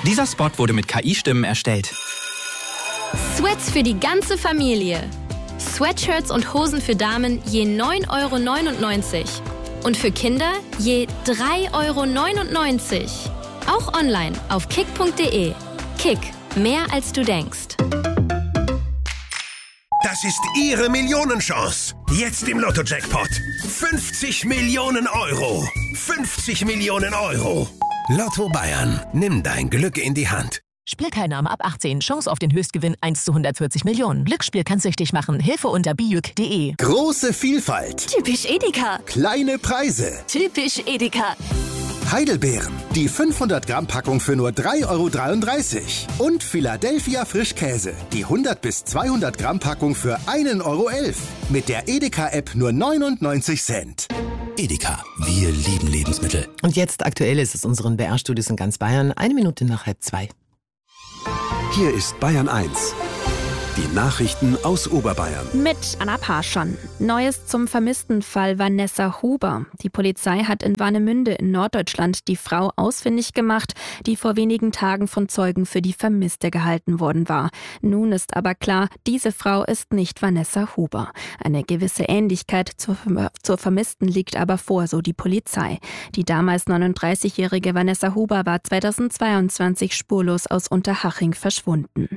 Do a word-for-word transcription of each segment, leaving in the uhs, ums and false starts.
Dieser Spot wurde mit K I-Stimmen erstellt. Sweats für die ganze Familie. Sweatshirts und Hosen für Damen je neun Euro neunundneunzig. Und für Kinder je drei Euro neunundneunzig. Auch online auf kick punkt de. Kick, mehr als du denkst. Das ist Ihre Millionenchance. Jetzt im Lotto-Jackpot. fünfzig Millionen Euro. fünfzig Millionen Euro. Lotto Bayern. Nimm dein Glück in die Hand. Spielteilnahme ab achtzehn. Chance auf den Höchstgewinn eins zu hundertvierzig Millionen. Glücksspiel kann süchtig machen. Hilfe unter bijuk punkt de. Große Vielfalt. Typisch Edeka. Kleine Preise. Typisch Edeka. Heidelbeeren. Die fünfhundert Gramm Packung für nur drei Euro dreiunddreißig. Und Philadelphia Frischkäse. Die hundert bis zweihundert Gramm Packung für ein Euro elf. Mit der Edeka-App nur neunundneunzig Cent. Edeka, wir lieben Lebensmittel. Und jetzt aktuell ist es unseren B R-Studios in ganz Bayern. Eine Minute nach halb zwei. Hier ist Bayern eins. Die Nachrichten aus Oberbayern. Mit Anna Parschon. Neues zum vermissten Fall Vanessa Huber. Die Polizei hat in Warnemünde in Norddeutschland die Frau ausfindig gemacht, die vor wenigen Tagen von Zeugen für die Vermisste gehalten worden war. Nun ist aber klar, diese Frau ist nicht Vanessa Huber. Eine gewisse Ähnlichkeit zur, zur Vermissten liegt aber vor, so die Polizei. Die damals neununddreißigjährige Vanessa Huber war zweitausendzweiundzwanzig spurlos aus Unterhaching verschwunden.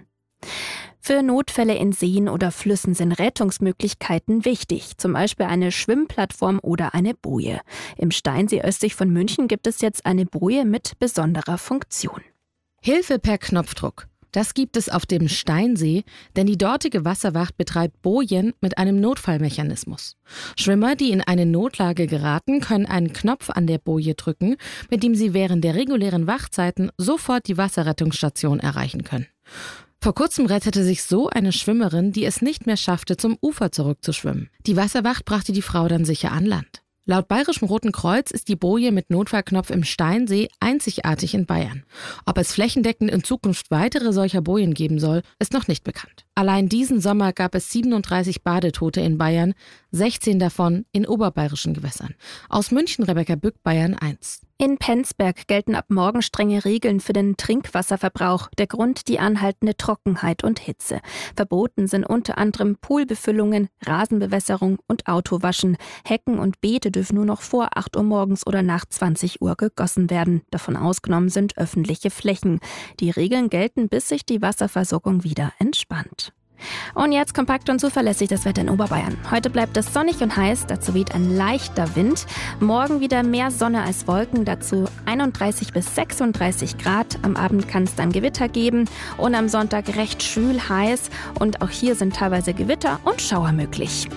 Für Notfälle in Seen oder Flüssen sind Rettungsmöglichkeiten wichtig, zum Beispiel eine Schwimmplattform oder eine Boje. Im Steinsee östlich von München gibt es jetzt eine Boje mit besonderer Funktion. Hilfe per Knopfdruck. Das gibt es auf dem Steinsee, denn die dortige Wasserwacht betreibt Bojen mit einem Notfallmechanismus. Schwimmer, die in eine Notlage geraten, können einen Knopf an der Boje drücken, mit dem sie während der regulären Wachzeiten sofort die Wasserrettungsstation erreichen können. Vor kurzem rettete sich so eine Schwimmerin, die es nicht mehr schaffte, zum Ufer zurückzuschwimmen. Die Wasserwacht brachte die Frau dann sicher an Land. Laut Bayerischem Roten Kreuz ist die Boje mit Notfallknopf im Steinsee einzigartig in Bayern. Ob es flächendeckend in Zukunft weitere solcher Bojen geben soll, ist noch nicht bekannt. Allein diesen Sommer gab es siebenunddreißig Badetote in Bayern, sechzehn davon in oberbayerischen Gewässern. Aus München Rebecca Bück, Bayern eins. In Penzberg gelten ab morgen strenge Regeln für den Trinkwasserverbrauch. Der Grund die anhaltende Trockenheit und Hitze. Verboten sind unter anderem Poolbefüllungen, Rasenbewässerung und Autowaschen. Hecken und Beete dürfen nur noch vor acht Uhr morgens oder nach zwanzig Uhr gegossen werden. Davon ausgenommen sind öffentliche Flächen. Die Regeln gelten, bis sich die Wasserversorgung wieder entspannt. Und jetzt kompakt und zuverlässig das Wetter in Oberbayern. Heute bleibt es sonnig und heiß, dazu weht ein leichter Wind. Morgen wieder mehr Sonne als Wolken, dazu einunddreißig bis sechsunddreißig Grad. Am Abend kann es dann Gewitter geben und am Sonntag recht schwül heiß. Und auch hier sind teilweise Gewitter und Schauer möglich.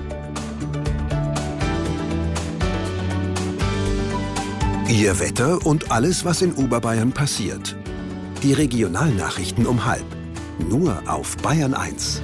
Ihr Wetter und alles, was in Oberbayern passiert. Die Regionalnachrichten um halb. Nur auf Bayern eins.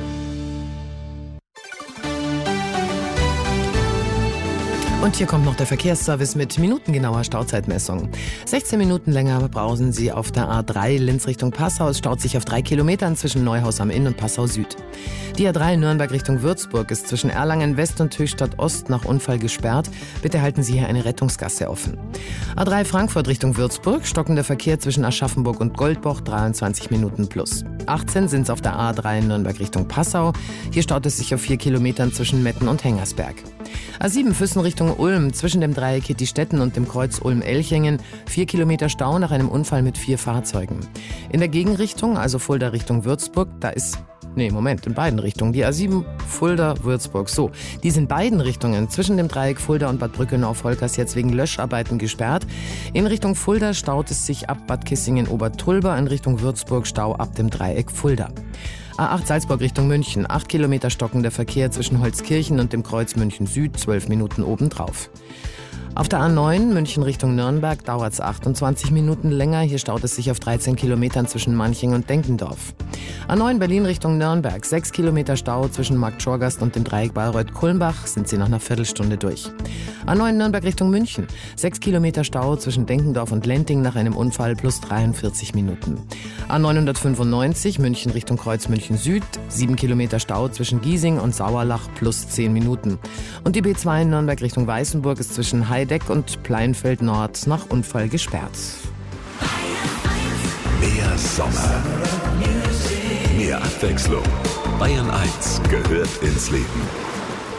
Und hier kommt noch der Verkehrsservice mit minutengenauer Stauzeitmessung. sechzehn Minuten länger brausen Sie auf der A drei Linz Richtung Passau. Es staut sich auf drei Kilometern zwischen Neuhaus am Inn und Passau Süd. Die A drei Nürnberg Richtung Würzburg ist zwischen Erlangen West und Höchstadt Ost nach Unfall gesperrt. Bitte halten Sie hier eine Rettungsgasse offen. A drei Frankfurt Richtung Würzburg, stockender Verkehr zwischen Aschaffenburg und Goldbach, dreiundzwanzig Minuten plus. achtzehn sind es auf der A drei Nürnberg Richtung Passau. Hier staut es sich auf vier Kilometern zwischen Metten und Hengersberg. A sieben Füssen Richtung Ulm, zwischen dem Dreieck Hittistetten und dem Kreuz Ulm-Elchingen, vier Kilometer Stau nach einem Unfall mit vier Fahrzeugen. In der Gegenrichtung, also Fulda Richtung Würzburg, da ist... Nee, Moment, in beiden Richtungen. Die A sieben Fulda, Würzburg. So, die sind in beiden Richtungen zwischen dem Dreieck Fulda und Bad Brückenau-Volkers jetzt wegen Löscharbeiten gesperrt. In Richtung Fulda staut es sich ab Bad Kissingen-Obertulba, in Richtung Würzburg Stau ab dem Dreieck Fulda. A acht Salzburg Richtung München, acht Kilometer stockender Verkehr zwischen Holzkirchen und dem Kreuz München Süd, zwölf Minuten obendrauf. Auf der A neun München Richtung Nürnberg dauert es achtundzwanzig Minuten länger. Hier staut es sich auf dreizehn Kilometern zwischen Manching und Denkendorf. A neun Berlin Richtung Nürnberg, sechs Kilometer Stau zwischen Markt Schorgast und dem Dreieck Bayreuth-Kulmbach, sind Sie nach einer Viertelstunde durch. A neun Nürnberg Richtung München, sechs Kilometer Stau zwischen Denkendorf und Lenting nach einem Unfall plus dreiundvierzig Minuten. A neunhundertfünfundneunzig München Richtung Kreuz München Süd, sieben Kilometer Stau zwischen Giesing und Sauerlach plus zehn Minuten. Und die B zwei Nürnberg Richtung Weißenburg ist zwischen Heideck und Pleinfeld Nord nach Unfall gesperrt. Mehr Sommer. Mehr Abwechslung. Bayern eins gehört ins Leben.